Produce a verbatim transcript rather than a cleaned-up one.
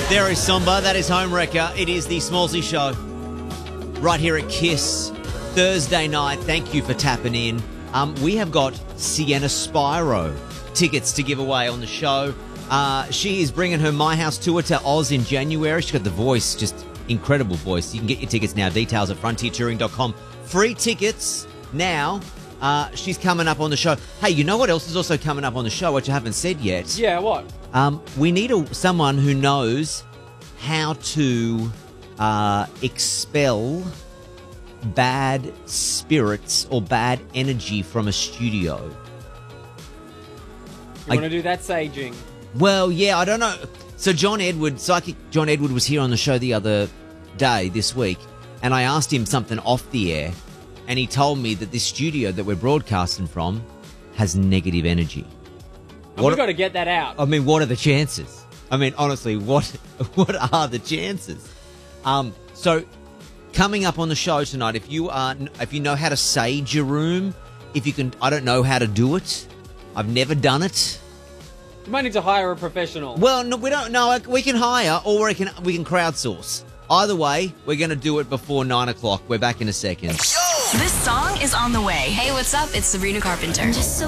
There is Somba. That is Home Wrecker. It is the Smallsy Show right here at Kiss. Thursday night. Thank you for tapping in. Um, we have got Sienna Spiro tickets to give away on the show. Uh, she is bringing her My House tour to Oz in January. She's got the voice, just incredible voice. You can get your tickets now. Details at frontier touring dot com. Free tickets now. Uh, she's coming up on the show. Hey, you know what else is also coming up on the show, which I haven't said yet? Yeah, what? Um, we need a, someone who knows how to uh, expel bad spirits or bad energy from a studio. You want to do that saging? Well, yeah, I don't know. So John Edward, psychic John Edward was here on the show the other day, this week, and I asked him something off the air, and he told me that this studio that we're broadcasting from has negative energy. And we've got to get that out. I mean, what are the chances? I mean, honestly, what what are the chances? Um, so coming up on the show tonight, if you are, if you know how to sage your room, if you can, I don't know how to do it. I've never done it. You might need to hire a professional. Well, no, we don't know. We can hire, or we can we can crowdsource. Either way, we're going to do it before nine o'clock. We're back in a second. This song is on the way. Hey, what's up? It's Sabrina Carpenter.